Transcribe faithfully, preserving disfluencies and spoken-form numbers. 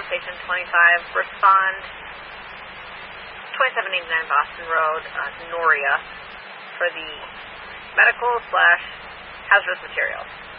Station twenty-five. Respond twenty-seven eighty-nine Boston Road, uh, Noria, for the medical slash hazardous materials.